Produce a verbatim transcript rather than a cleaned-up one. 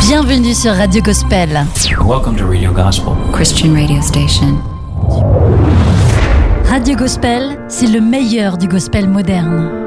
Bienvenue sur Radio Gospel. Welcome to Radio Gospel, Christian radio station. Radio Gospel, c'est le meilleur du gospel moderne.